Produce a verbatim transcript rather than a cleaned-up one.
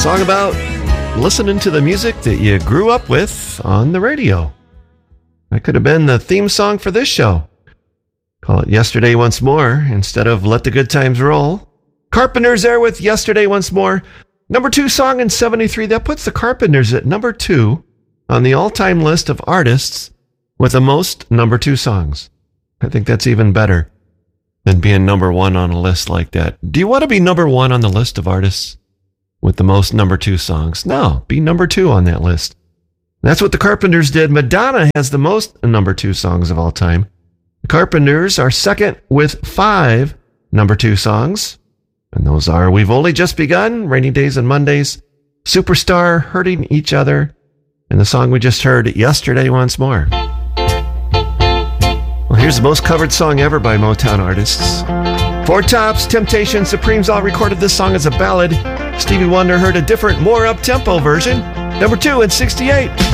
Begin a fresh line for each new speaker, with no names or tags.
song about listening to the music that you grew up with on the radio. That could have been the theme song for this show. Call it Yesterday Once More instead of Let the Good Times Roll. Carpenters there with Yesterday Once More. Number two song in seventy-three. That puts the Carpenters at number two on the all-time list of artists with the most number two songs. I think that's even better than being number one on a list like that. Do you want to be number one on the list of artists with the most number two songs? No, be number two on that list. That's what the Carpenters did. Madonna has the most number two songs of all time. The Carpenters are second with five number two songs. And those are We've Only Just Begun, Rainy Days and Mondays, Superstar, Hurting Each Other, and the song we just heard, Yesterday Once More. Well, here's the most covered song ever by Motown artists. Four Tops, Temptations, Supremes all recorded this song as a ballad. Stevie Wonder heard a different, more up-tempo version. Number two in sixty-eight.